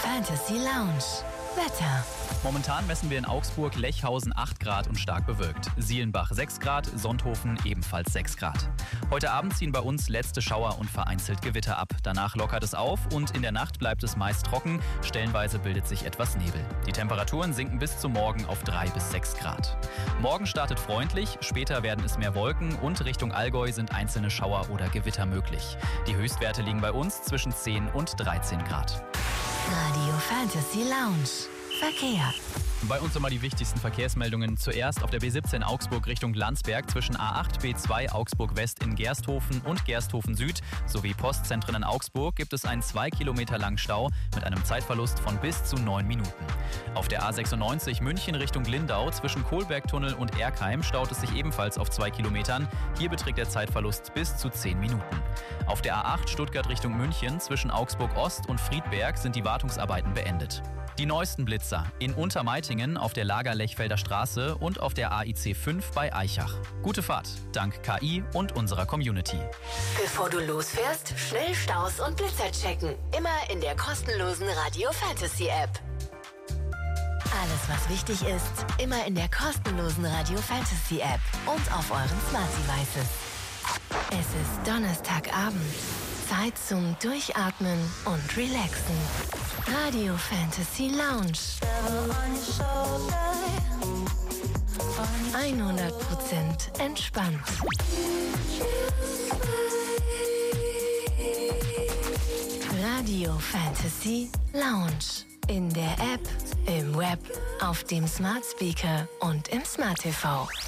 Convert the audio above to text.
Fantasy Lounge. Wetter. Momentan messen wir in Augsburg Lechhausen 8 Grad und stark bewölkt. Sielenbach 6 Grad, Sonthofen ebenfalls 6 Grad. Heute Abend ziehen bei uns letzte Schauer und vereinzelt Gewitter ab. Danach lockert es auf und in der Nacht bleibt es meist trocken. Stellenweise bildet sich etwas Nebel. Die Temperaturen sinken bis zum Morgen auf 3 bis 6 Grad. Morgen startet freundlich, später werden es mehr Wolken und Richtung Allgäu sind einzelne Schauer oder Gewitter möglich. Die Höchstwerte liegen bei uns zwischen 10 und 13 Grad. Radio Fantasy Lounge. Verkehr. Bei uns immer die wichtigsten Verkehrsmeldungen. Zuerst auf der B17 Augsburg Richtung Landsberg zwischen A8 B2 Augsburg West in Gersthofen und Gersthofen Süd sowie Postzentren in Augsburg gibt es einen 2 Kilometer langen Stau mit einem Zeitverlust von bis zu 9 Minuten. Auf der A96 München Richtung Lindau zwischen Kohlbergtunnel und Erkheim staut es sich ebenfalls auf 2 Kilometern. Hier beträgt der Zeitverlust bis zu 10 Minuten. Auf der A8 Stuttgart Richtung München zwischen Augsburg Ost und Friedberg sind die Wartungsarbeiten beendet. Die neuesten Blitzer in Untermeitingen auf der Lager-Lechfelder Straße und auf der AIC 5 bei Aichach. Gute Fahrt, dank KI und unserer Community. Bevor du losfährst, schnell Staus und Blitzer checken. Immer in der kostenlosen Radio Fantasy App. Alles, was wichtig ist, immer in der kostenlosen Radio Fantasy App und auf euren Smart Devices. Es ist Donnerstagabend. Zeit zum Durchatmen und Relaxen. Radio Fantasy Lounge. 100% entspannt. Radio Fantasy Lounge. In der App, im Web, auf dem Smart Speaker und im Smart TV.